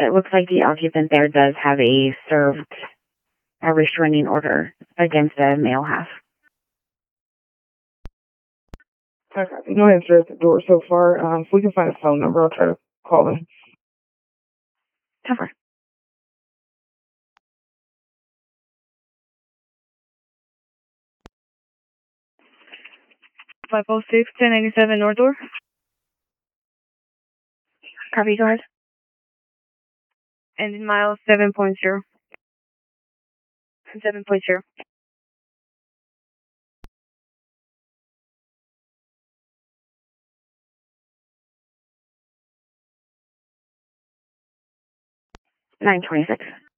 It looks like the occupant there does have a restraining order against the male half. Okay, no answer at the door so far. If we can find a phone number, I'll try to call them. Tougher. Five oh six 1097 North Door. Copy, go ahead. Ending mile 7.0. 7.0. $9.26.